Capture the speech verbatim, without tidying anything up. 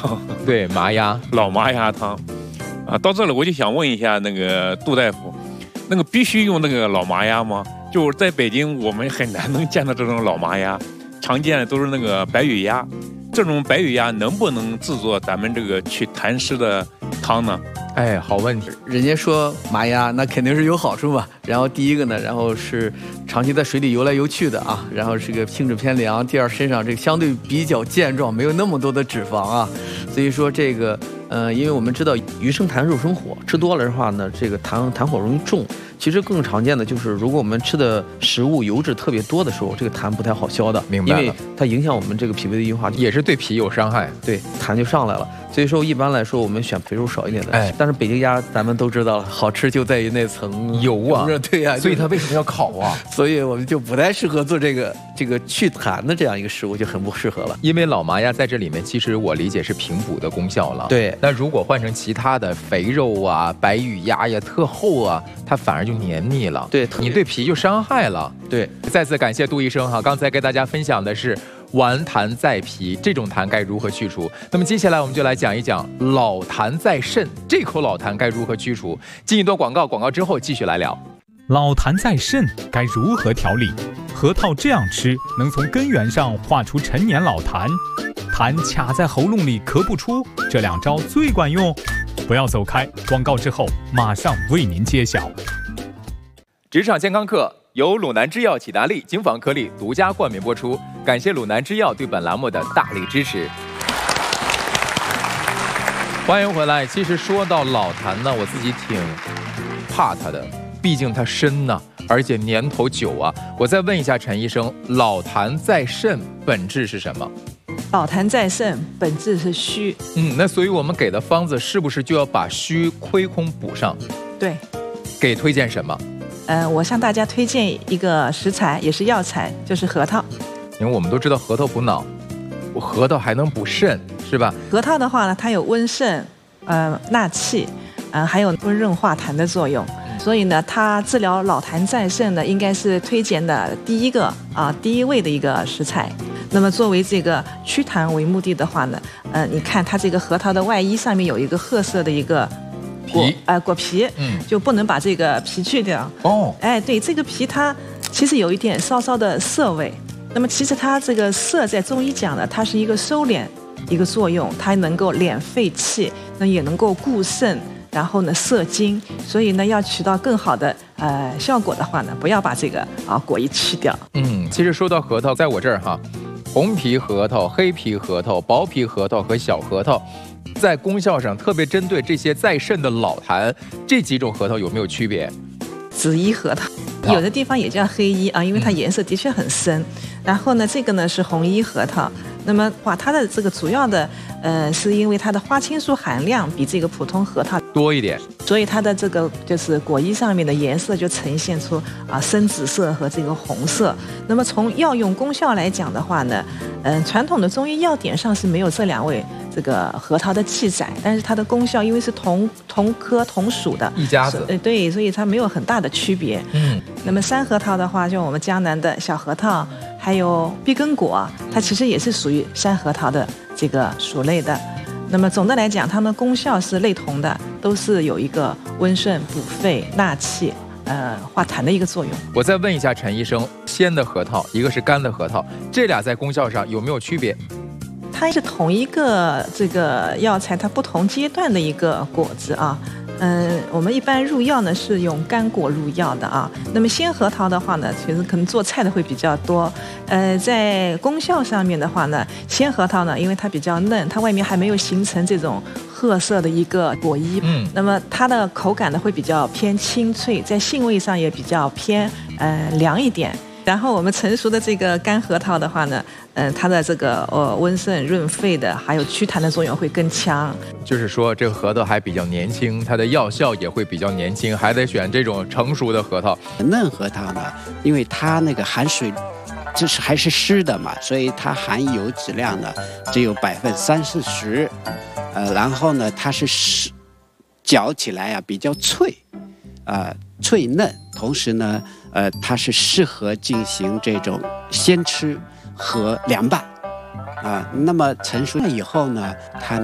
汤， 对，麻鸭， 老麻鸭汤。啊，到这里我就想问一下那个杜大夫，那个必须用那个老麻鸭吗？就是在北京我们很难能见到这种老麻鸭，常见的都是那个白羽鸭。这种白羽鸭能不能制作咱们这个祛痰湿的汤呢？ 哎，好问题。 人家说麻鸭那肯定是有好处嘛。然后第一个呢，然后是长期在水里游来游去的啊，然后是个性质偏凉。第二，身上这个相对比较健壮，没有那么多的脂肪啊。所以说这个，呃，因为我们知道鱼生痰肉生火，吃多了的话呢，这个痰痰火容易重。其实更常见的就是，如果我们吃的食物油脂特别多的时候，这个痰不太好消的， 明白了， 因为它影响我们这个脾胃的运化， 也是对脾有伤害， 对，痰就上来了。所以说一般来说，我们选肥肉少一点的。哎，但是北京鸭咱们都知道了，好吃就在于那层油啊， 对呀、啊， 所以它为什么要烤啊？ 所以我们就不太适合做这个这个祛痰的这样一个食物，就很不适合了。 因为老麻鸭在这里面，其实我理解是平补的功效了。 对， 那如果换成其他的肥肉啊、白羽鸭呀、特厚啊，它反而就黏腻了。 对， 你对脾就伤害了。 对， 再次感谢杜医生哈，刚才给大家分享的是顽痰在脾，这种痰该如何去除？那么接下来我们就来讲一讲老痰在肾，这口老痰该如何去除？进一段广告，广告之后继续来聊。 老痰在肾该如何调理？核桃这样吃能从根源上化除陈年老痰，痰卡在喉咙里咳不出，这两招最管用。不要走开，广告之后马上为您揭晓。 职场健康课由鲁南制药启达利金纺颗粒独家冠名播出，感谢鲁南制药对本栏目的大力支持。欢迎回来。其实说到老痰呢，我自己挺怕它的，毕竟它深呢，而且年头久啊。我再问一下陈医生，老痰在肾本质是什么？ 老痰在肾本质是虚。 嗯，那所以我们给的方子是不是就要把虚亏空补上？ 对。 给推荐什么？ 呃，我向大家推荐一个食材，也是药材，就是核桃。 因为我们都知道核桃补脑，核桃还能补肾，是吧？ 核桃的话呢，它有温肾、呃纳气，呃还有温润化痰的作用。所以呢，它治疗老痰在肾呢，应该是推荐的第一个啊、呃、第一位的一个食材。那么作为这个祛痰为目的的话呢，呃，你看它这个核桃的外衣上面有一个褐色的一个。果呃果皮，嗯，就不能把这个皮去掉哦。哎，对，这个皮它其实有一点稍稍的涩味。那么其实它这个涩在中医讲呢，它是一个收敛一个作用，它能够敛肺气，那也能够固肾，然后呢涩精。所以呢，要起到更好的呃效果的话呢，不要把这个啊果衣去掉。 嗯，其实说到核桃，在我这儿哈，红皮核桃、黑皮核桃、薄皮核桃和小核桃。在功效上特别针对这些在肾的老痰，这几种核桃有没有区别？ 紫衣核桃，有的地方也叫黑衣啊，因为它颜色的确很深。嗯、然后呢，这个呢是红衣核桃。那么哇，它的这个主要的呃，是因为它的花青素含量比这个普通核桃多一点， 所以它的这个就是果衣上面的颜色就呈现出啊深紫色和这个红色。那么从药用功效来讲的话呢，嗯、呃，传统的中医药典上是没有这两位这个核桃的记载，但是它的功效因为是同同科同属的一家子， 呃对，所以它没有很大的区别。嗯，那么山核桃的话，就我们江南的小核桃，还有碧根果，它其实也是属于山核桃的这个属类的。那么总的来讲，它们功效是类同的，都是有一个温肾补肺纳气呃化痰的一个作用。 我再问一下陈医生，鲜的核桃一个是干的核桃，这俩在功效上有没有区别？ 它是同一个这个药材，它不同阶段的一个果子啊。嗯，我们一般入药呢是用干果入药的啊。那么鲜核桃的话呢，其实可能做菜的会比较多。呃，在功效上面的话呢，鲜核桃呢，因为它比较嫩，它外面还没有形成这种褐色的一个果衣，嗯，那么它的口感呢会比较偏清脆，在性味上也比较偏呃凉一点。然后我们成熟的这个干核桃的话呢，嗯、呃，它的这个呃温肾润肺的，还有祛痰的作用会更强。 就是说，这个核桃还比较年轻，它的药效也会比较年轻，还得选这种成熟的核桃。 嫩核桃呢，因为它那个含水，就是还是湿的嘛，所以它含油脂量呢只有百分三四十，呃，然后呢它是湿，嚼起来啊比较脆，啊、呃、脆嫩，同时呢。呃，它是适合进行这种鲜吃和凉拌，啊、呃，那么成熟了以后呢，它